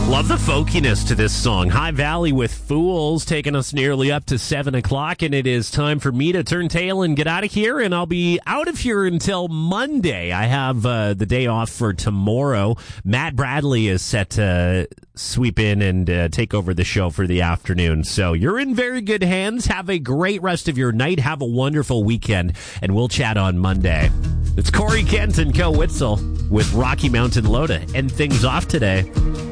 Love the folkiness to this song. High Valley with Fools, taking us nearly up to 7 o'clock, and it is time for me to turn tail and get out of here, and I'll be out of here until Monday. I have the day off for tomorrow. Matt Bradley is set to sweep in and take over the show for the afternoon. So you're in very good hands. Have a great rest of your night. Have a wonderful weekend, and we'll chat on Monday. It's Corey Kent and Co. Witzel with Rocky Mountain Low to end things off today.